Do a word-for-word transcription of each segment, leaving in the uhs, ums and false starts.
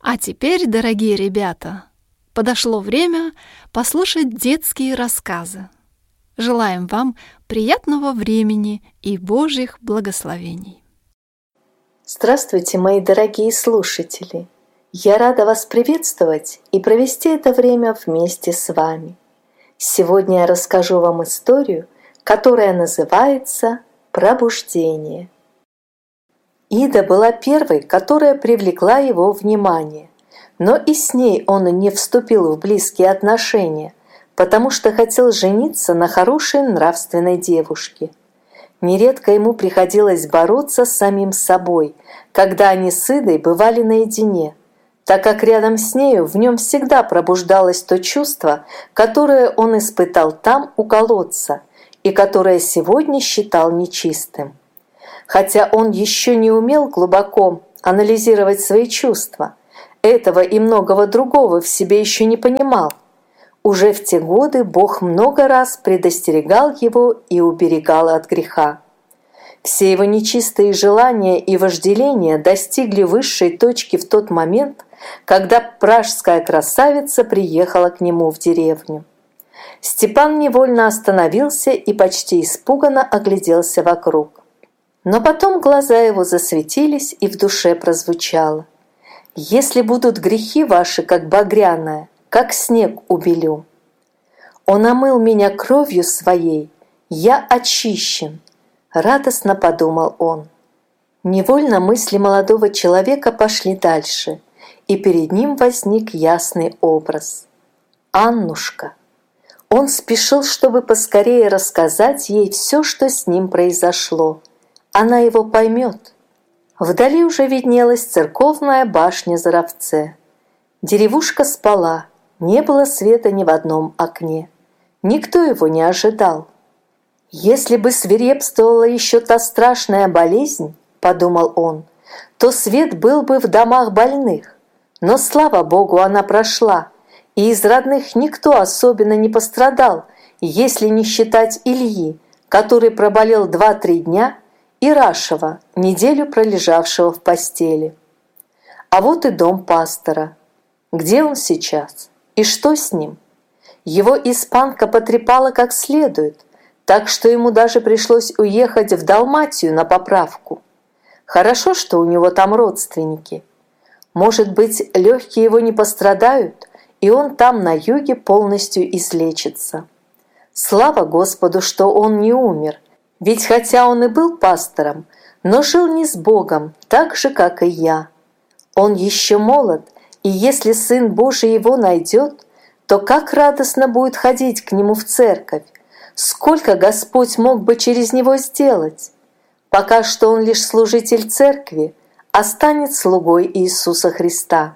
А теперь, дорогие ребята, подошло время послушать детские рассказы. Желаем вам приятного времени и Божьих благословений. Здравствуйте, мои дорогие слушатели! Я рада вас приветствовать и провести это время вместе с вами. Сегодня я расскажу вам историю, которая называется «Пробуждение». Ида была первой, которая привлекла его внимание, но и с ней он не вступил в близкие отношения, потому что хотел жениться на хорошей нравственной девушке. Нередко ему приходилось бороться с самим собой, когда они с Идой бывали наедине, так как рядом с нею в нем всегда пробуждалось то чувство, которое он испытал там у колодца и которое сегодня считал нечистым. Хотя он еще не умел глубоко анализировать свои чувства, этого и многого другого в себе еще не понимал. Уже в те годы Бог много раз предостерегал его и уберегал от греха. Все его нечистые желания и вожделения достигли высшей точки в тот момент, когда пражская красавица приехала к нему в деревню. Степан невольно остановился и почти испуганно огляделся вокруг. Но потом глаза его засветились, и в душе прозвучало: «Если будут грехи ваши, как багряная, как снег убелю. Он омыл меня кровью своей, я очищен», — радостно подумал он. Невольно мысли молодого человека пошли дальше, и перед ним возник ясный образ. Аннушка. Он спешил, чтобы поскорее рассказать ей все, что с ним произошло. Она его поймет. Вдали уже виднелась церковная башня Заровце. Деревушка спала, не было света ни в одном окне. Никто его не ожидал. «Если бы свирепствовала еще та страшная болезнь, — подумал он, — то свет был бы в домах больных. Но, слава Богу, она прошла, и из родных никто особенно не пострадал, если не считать Ильи, который проболел два-три дня, и Рашева, неделю пролежавшего в постели. А вот и дом пастора. Где он сейчас? И что с ним? Его испанка потрепала как следует, так что ему даже пришлось уехать в Далматию на поправку. Хорошо, что у него там родственники. Может быть, легкие его не пострадают, и он там на юге полностью излечится. Слава Господу, что он не умер, ведь хотя он и был пастором, но жил не с Богом, так же, как и я. Он еще молод, и если Сын Божий его найдет, то как радостно будет ходить к нему в церковь, сколько Господь мог бы через него сделать. Пока что он лишь служитель церкви, а станет слугой Иисуса Христа.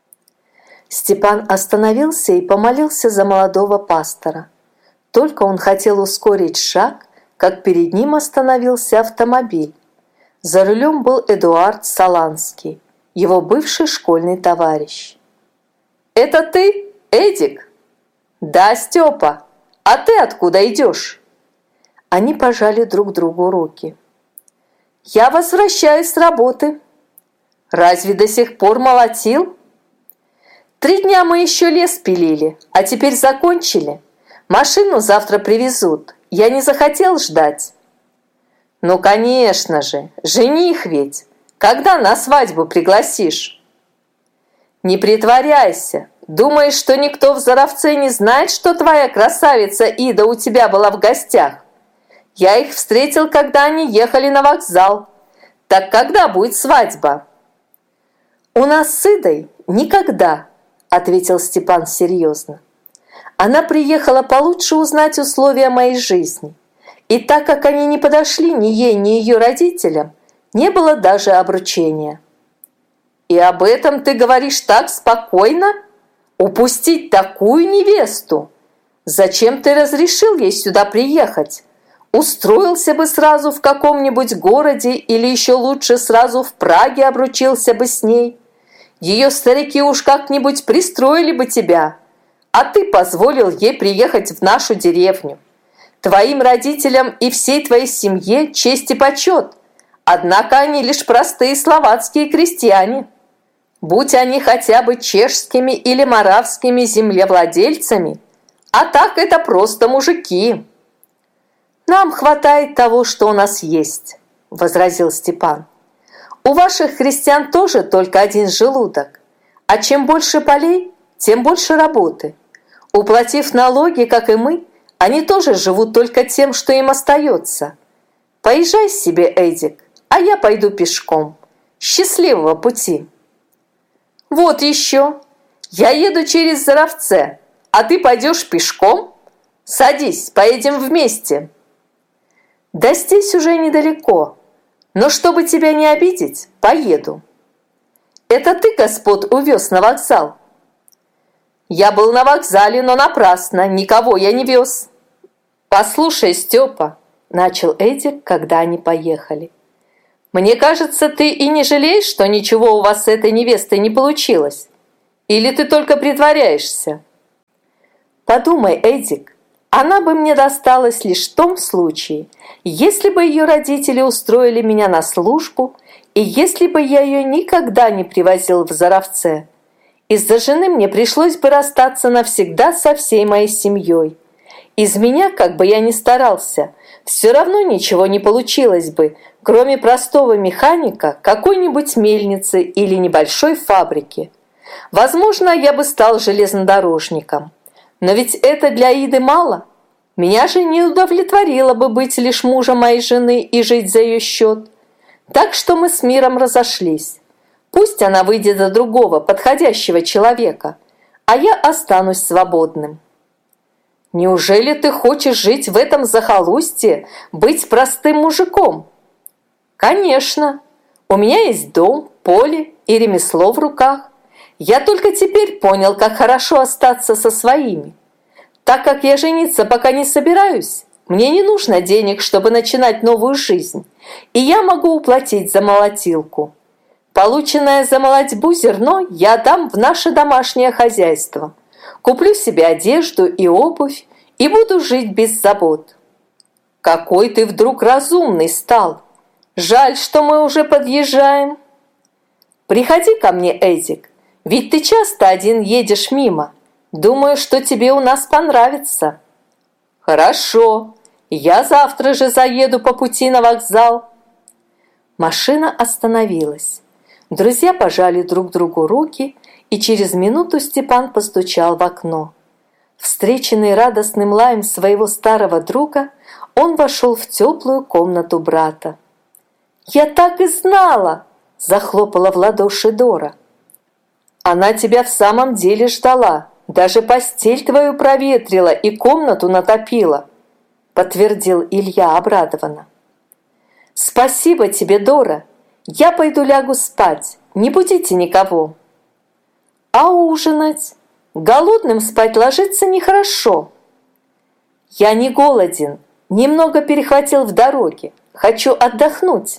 Степан остановился и помолился за молодого пастора. Только он хотел ускорить шаг, как перед ним остановился автомобиль. За рулем был Эдуард Саланский, его бывший школьный товарищ. «Это ты, Эдик?» «Да, Степа. А ты откуда идешь?» Они пожали друг другу руки. «Я возвращаюсь с работы». «Разве до сих пор молотил?» «Три дня мы еще лес пилили, а теперь закончили. Машину завтра привезут. Я не захотел ждать». «Ну, конечно же, жених ведь. Когда на свадьбу пригласишь?» «Не притворяйся. Думаешь, что никто в Заровце не знает, что твоя красавица Ида у тебя была в гостях? Я их встретил, когда они ехали на вокзал. Так когда будет свадьба?» «У нас с Идой никогда», — ответил Степан серьезно. «Она приехала получше узнать условия моей жизни. И так как они не подошли ни ей, ни ее родителям, не было даже обручения». «И об этом ты говоришь так спокойно? Упустить такую невесту? Зачем ты разрешил ей сюда приехать? Устроился бы сразу в каком-нибудь городе или еще лучше сразу в Праге обручился бы с ней. Ее старики уж как-нибудь пристроили бы тебя, а ты позволил ей приехать в нашу деревню. Твоим родителям и всей твоей семье честь и почет, однако они лишь простые словацкие крестьяне. будь они хотя бы чешскими или моравскими землевладельцами, а так это просто мужики. Нам хватает того, что у нас есть, возразил Степан. У ваших христиан тоже только один желудок, а чем больше полей, тем больше работы. Уплатив налоги, как и мы, они тоже живут только тем, что им остается. Поезжай себе, Эдик, а я пойду пешком. Счастливого пути. Вот еще. Я еду через Заровце, а ты пойдешь пешком? Садись, поедем вместе. Да здесь уже недалеко, но чтобы тебя не обидеть, поеду. Это ты господ увез на вокзал? Я был на вокзале, но напрасно, никого я не вез. Послушай, Степа, начал Эдик, когда они поехали. Мне кажется, ты и не жалеешь, что ничего у вас с этой невестой не получилось? Или ты только притворяешься? Подумай, Эдик, она бы мне досталась лишь в том случае, если бы ее родители устроили меня на службу, и если бы я ее никогда не привозил в Заровце. Из-за жены мне пришлось бы расстаться навсегда со всей моей семьей. Из меня, как бы я ни старался, все равно ничего не получилось бы, кроме простого механика какой-нибудь мельницы или небольшой фабрики. Возможно, я бы стал железнодорожником. Но ведь это для Иды мало. Меня же не удовлетворило бы быть лишь мужем моей жены и жить за ее счет. Так что мы с миром разошлись. Пусть она выйдет за другого, подходящего человека, а я останусь свободным. Неужели ты хочешь жить в этом захолустье, быть простым мужиком? Конечно. У меня есть дом, поле и ремесло в руках. Я только теперь понял, как хорошо остаться со своими. Так как я жениться пока не собираюсь, мне не нужно денег, чтобы начинать новую жизнь, и я могу уплатить за молотилку. Полученное за молотьбу зерно я дам в наше домашнее хозяйство. Куплю себе одежду и обувь и буду жить без забот. Какой ты вдруг разумный стал! Жаль, что мы уже подъезжаем. Приходи ко мне, Эдик, ведь ты часто один едешь мимо. Думаю, что тебе у нас понравится. Хорошо, я завтра же заеду по пути на вокзал. Машина остановилась. Друзья пожали друг другу руки, и через минуту Степан постучал в окно. Встреченный радостным лаем своего старого друга, он вошел в теплую комнату брата. «Я так и знала!» – захлопала в ладоши Дора. «Она тебя в самом деле ждала, даже постель твою проветрила и комнату натопила», – подтвердил Илья обрадованно. «Спасибо тебе, Дора! Я пойду лягу спать, не будите никого». «А ужинать? Голодным спать ложиться нехорошо». «Я не голоден, немного перехватил в дороге, хочу отдохнуть».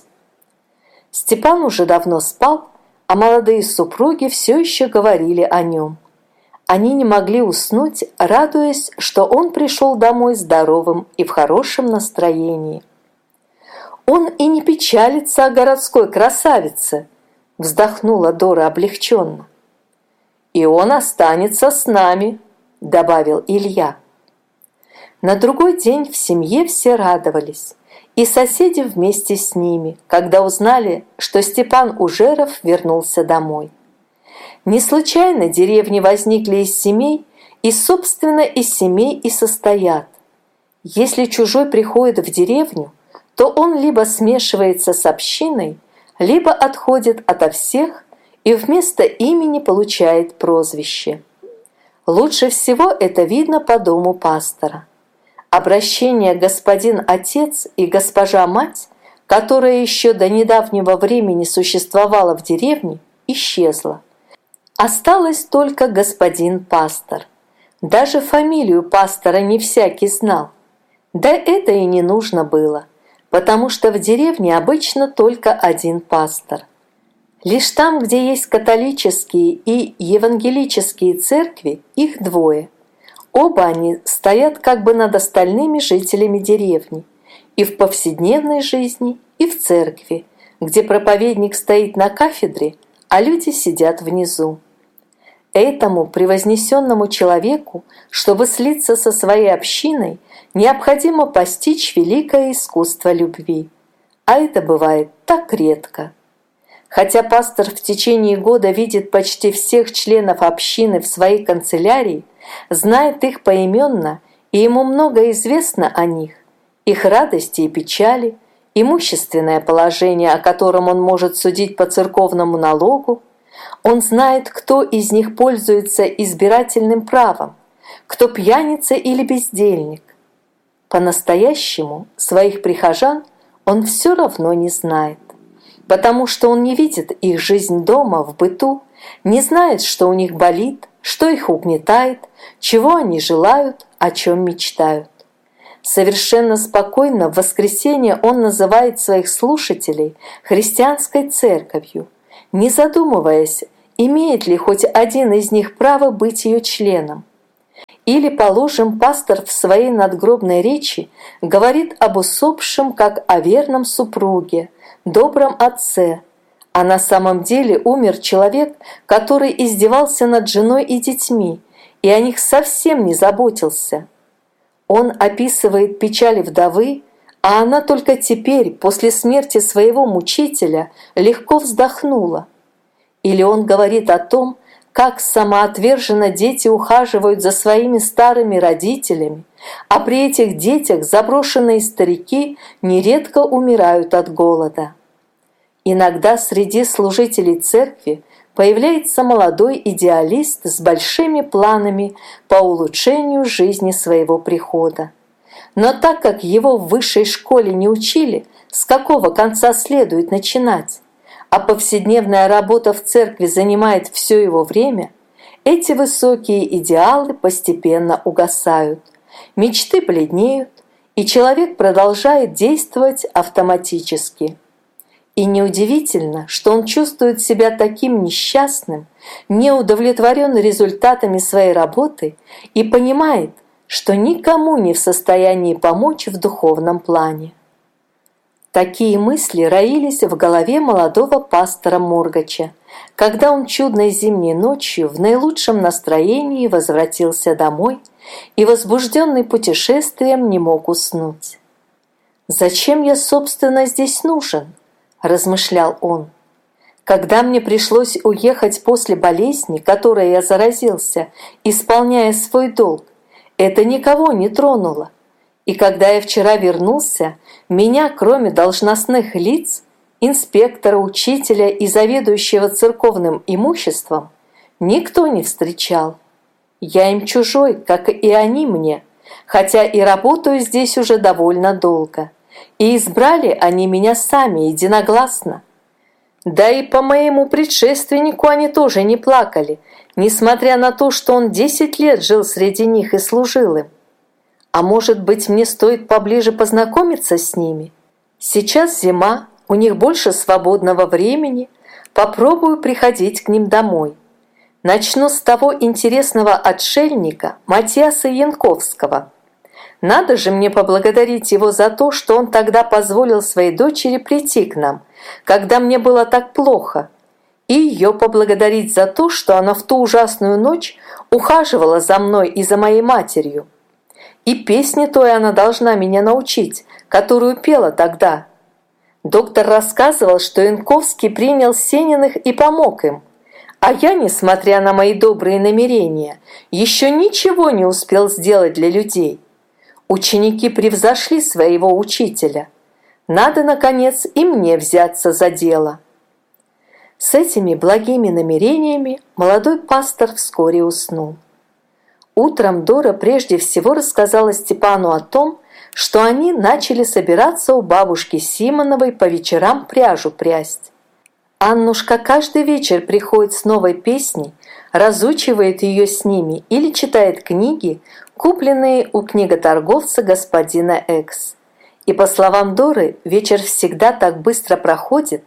Степан уже давно спал, а молодые супруги все еще говорили о нем. Они не могли уснуть, радуясь, что он пришел домой здоровым и в хорошем настроении. «Он и не печалится о городской красавице», – вздохнула Дора облегченно. «И он останется с нами», – добавил Илья. На другой день в семье все радовались, и соседи вместе с ними, когда узнали, что Степан Ужеров вернулся домой. Не случайно деревни возникли из семей, и, собственно, из семей и состоят. Если чужой приходит в деревню, то он либо смешивается с общиной, либо отходит ото всех и вместо имени получает прозвище. Лучше всего это видно по дому пастора. Обращение господин отец и госпожа мать, которое еще до недавнего времени существовало в деревне, исчезло. Осталось только господин пастор. Даже фамилию пастора не всякий знал. Да это и не нужно было, потому что в деревне обычно только один пастор. Лишь там, где есть католические и евангелические церкви, их двое. Оба они стоят как бы над остальными жителями деревни, и в повседневной жизни, и в церкви, где проповедник стоит на кафедре, а люди сидят внизу. Этому превознесенному человеку, чтобы слиться со своей общиной, необходимо постичь великое искусство любви. А это бывает так редко. Хотя пастор в течение года видит почти всех членов общины в своей канцелярии, знает их поименно, и ему много известно о них, их радости и печали, имущественное положение, о котором он может судить по церковному налогу, он знает, кто из них пользуется избирательным правом, кто пьяница или бездельник. По-настоящему своих прихожан он все равно не знает, потому что он не видит их жизнь дома, в быту, не знает, что у них болит, что их угнетает, чего они желают, о чем мечтают. Совершенно спокойно в воскресенье он называет своих слушателей христианской церковью, не задумываясь, имеет ли хоть один из них право быть ее членом. Или, положим, пастор в своей надгробной речи говорит об усопшем как о верном супруге, добром отце, а на самом деле умер человек, который издевался над женой и детьми, и о них совсем не заботился. Он описывает печали вдовы, а она только теперь, после смерти своего мучителя, легко вздохнула. Или он говорит о том, как самоотверженно дети ухаживают за своими старыми родителями, а при этих детях заброшенные старики нередко умирают от голода. Иногда среди служителей церкви появляется молодой идеалист с большими планами по улучшению жизни своего прихода. Но так как его в высшей школе не учили, с какого конца следует начинать, а повседневная работа в церкви занимает все его время, эти высокие идеалы постепенно угасают, мечты бледнеют, и человек продолжает действовать автоматически. И неудивительно, что он чувствует себя таким несчастным, не удовлетворен результатами своей работы и понимает, что никому не в состоянии помочь в духовном плане. Такие мысли роились в голове молодого пастора Моргача, когда он чудной зимней ночью в наилучшем настроении возвратился домой и, возбужденный путешествием, не мог уснуть. «Зачем я, собственно, здесь нужен?» – размышлял он. «Когда мне пришлось уехать после болезни, которой я заразился, исполняя свой долг, это никого не тронуло. И когда я вчера вернулся, меня, кроме должностных лиц, инспектора, учителя и заведующего церковным имуществом, никто не встречал. Я им чужой, как и они мне, хотя и работаю здесь уже довольно долго. И избрали они меня сами единогласно. Да и по моему предшественнику они тоже не плакали, несмотря на то, что он десять лет жил среди них и служил им. А может быть, мне стоит поближе познакомиться с ними? Сейчас зима, у них больше свободного времени, попробую приходить к ним домой. Начну с того интересного отшельника Матиаса Янковского. Надо же мне поблагодарить его за то, что он тогда позволил своей дочери прийти к нам, когда мне было так плохо, и ее поблагодарить за то, что она в ту ужасную ночь ухаживала за мной и за моей матерью. И песни той она должна меня научить, которую пела тогда. Доктор рассказывал, что Янковский принял Сениных и помог им, а я, несмотря на мои добрые намерения, еще ничего не успел сделать для людей. Ученики превзошли своего учителя. Надо, наконец, и мне взяться за дело. С этими благими намерениями молодой пастор вскоре уснул. Утром Дора прежде всего рассказала Степану о том, что они начали собираться у бабушки Симоновой по вечерам пряжу прясть. Аннушка каждый вечер приходит с новой песней, разучивает ее с ними или читает книги, купленные у книготорговца господина Экс. И, по словам Доры, вечер всегда так быстро проходит.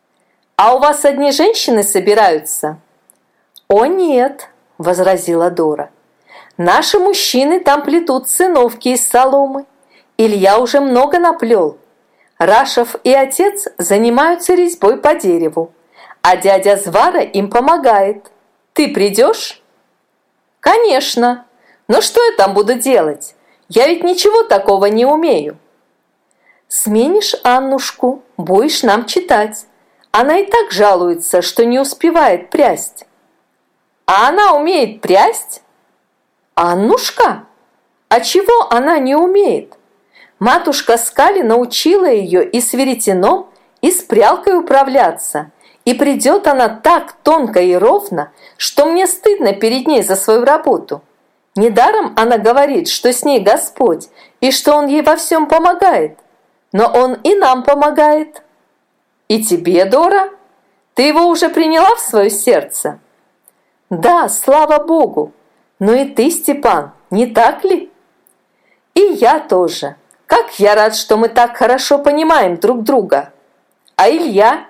«А у вас одни женщины собираются?» «О, нет!» – возразила Дора. «Наши мужчины там плетут циновки из соломы. Илья уже много наплел. Рашев и отец занимаются резьбой по дереву, а дядя Звара им помогает. Ты придешь? Конечно. Но что я там буду делать? Я ведь ничего такого не умею. Сменишь Аннушку, будешь нам читать. Она и так жалуется, что не успевает прясть. А она умеет прясть? Аннушка? А чего она не умеет? Матушка Скали научила ее и с веретеном, и с прялкой управляться. И придет она так тонко и ровно, что мне стыдно перед ней за свою работу. Недаром она говорит, что с ней Господь, и что Он ей во всем помогает. Но Он и нам помогает. И тебе, Дора? Ты его уже приняла в свое сердце? Да, слава Богу. Но и ты, Степан, не так ли? И я тоже. Как я рад, что мы так хорошо понимаем друг друга. А Илья?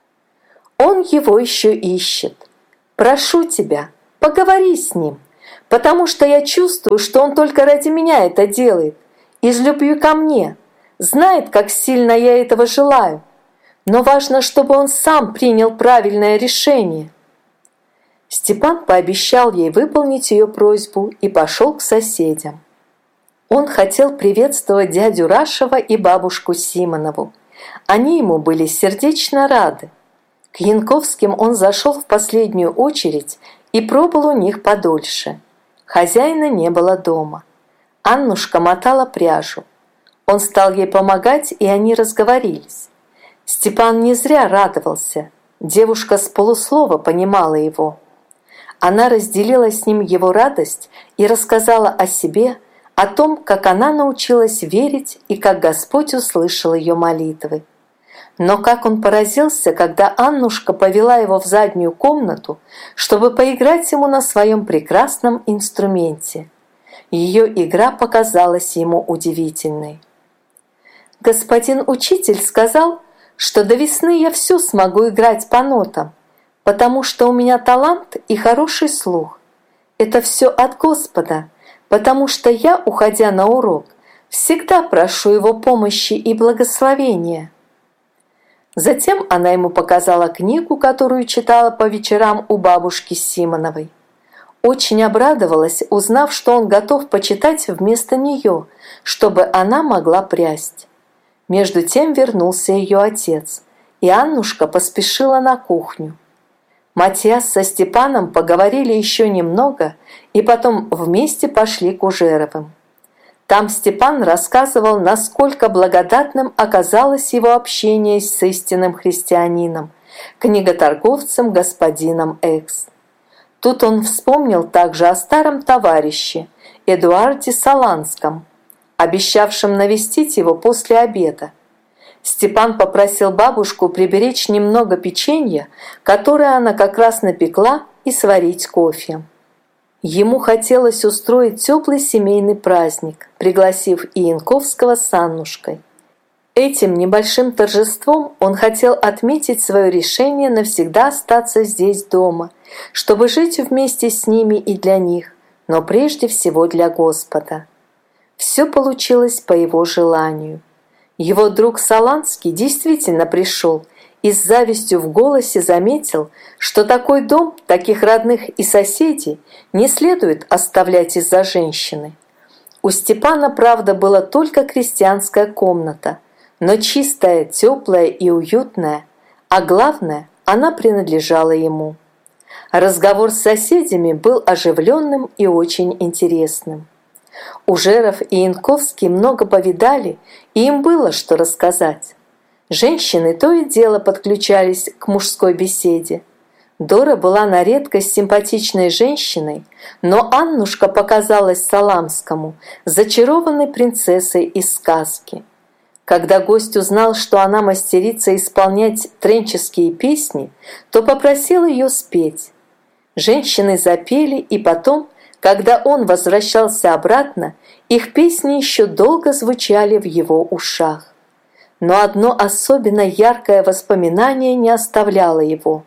Он его еще ищет. Прошу тебя, поговори с ним, потому что я чувствую, что он только ради меня это делает, из любви ко мне, знает, как сильно я этого желаю. Но важно, чтобы он сам принял правильное решение. Степан пообещал ей выполнить ее просьбу и пошел к соседям. Он хотел приветствовать дядю Рашева и бабушку Симонову. Они ему были сердечно рады. К Янковским он зашел в последнюю очередь и пробыл у них подольше. Хозяина не было дома. Аннушка мотала пряжу. Он стал ей помогать, и они разговорились. Степан не зря радовался. Девушка с полуслова понимала его. Она разделила с ним его радость и рассказала о себе, о том, как она научилась верить и как Господь услышал ее молитвы. Но как он поразился, когда Аннушка повела его в заднюю комнату, чтобы поиграть ему на своем прекрасном инструменте. Ее игра показалась ему удивительной. «Господин учитель сказал, что до весны я все смогу играть по нотам, потому что у меня талант и хороший слух. Это все от Господа, потому что я, уходя на урок, всегда прошу Его помощи и благословения». Затем она ему показала книгу, которую читала по вечерам у бабушки Симоновой. Очень обрадовалась, узнав, что он готов почитать вместо нее, чтобы она могла прясть. Между тем вернулся ее отец, и Аннушка поспешила на кухню. Матиас со Степаном поговорили еще немного, и потом вместе пошли к Ужеровым. Там Степан рассказывал, насколько благодатным оказалось его общение с истинным христианином, книготорговцем господином Экс. Тут он вспомнил также о старом товарище Эдуарде Саланском, обещавшем навестить его после обеда. Степан попросил бабушку приберечь немного печенья, которое она как раз напекла, и сварить кофе. Ему хотелось устроить теплый семейный праздник, пригласив и Янковского с Аннушкой. Этим небольшим торжеством он хотел отметить свое решение навсегда остаться здесь дома, чтобы жить вместе с ними и для них, но прежде всего для Господа. Все получилось по его желанию. Его друг Саланский действительно пришел и с завистью в голосе заметил, что такой дом, таких родных и соседей не следует оставлять из-за женщины. У Степана, правда, была только крестьянская комната, но чистая, теплая и уютная, а главное, она принадлежала ему. Разговор с соседями был оживленным и очень интересным. Ужеров и Янковский много повидали, и им было что рассказать. Женщины то и дело подключались к мужской беседе. Дора была на редкость симпатичной женщиной, но Аннушка показалась Саламскому зачарованной принцессой из сказки. Когда гость узнал, что она мастерица исполнять тренческие песни, то попросил ее спеть. Женщины запели, и потом, когда он возвращался обратно, их песни еще долго звучали в его ушах. Но одно особенно яркое воспоминание не оставляло его.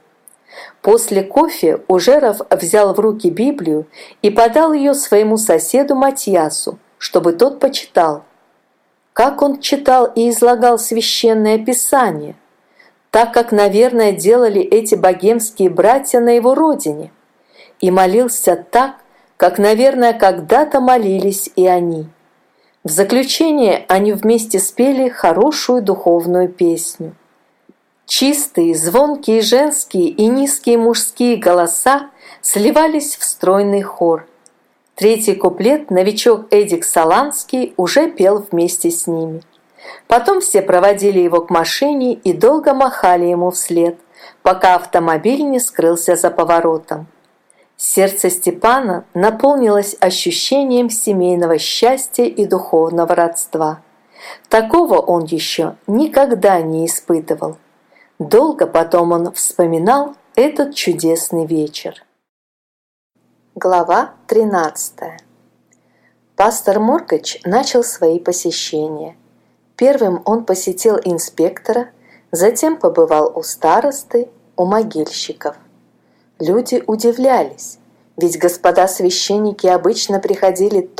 После кофе Ужеров взял в руки Библию и подал ее своему соседу Матьясу, чтобы тот почитал. Как он читал и излагал священное писание! так как, наверное, делали эти богемские братья на его родине, и молился так, как, наверное, когда-то молились и они. В заключение они вместе спели хорошую духовную песню. Чистые, звонкие женские и низкие мужские голоса сливались в стройный хор. Третий куплет новичок Эдик Саланский уже пел вместе с ними. Потом все проводили его к машине и долго махали ему вслед, пока автомобиль не скрылся за поворотом. Сердце Степана наполнилось ощущением семейного счастья и духовного родства. Такого он еще никогда не испытывал. Долго потом он вспоминал этот чудесный вечер. Глава тринадцатая. Пастор Моргач начал свои посещения. Первым он посетил инспектора, затем побывал у старосты, у могильщиков. Люди удивлялись, ведь господа священники обычно приходили